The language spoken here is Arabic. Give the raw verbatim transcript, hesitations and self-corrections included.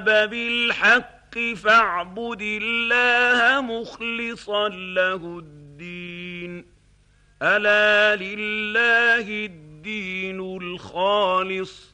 بالحق فاعبد الله مخلصا له الدين ألا لله الدين الخالص